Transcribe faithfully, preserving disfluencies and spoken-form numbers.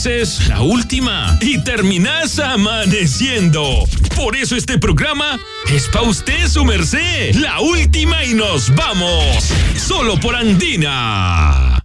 veces la última y terminás amaneciendo. Por eso este programa es pa' usted, su merced. La última y nos vamos. Solo por Andina.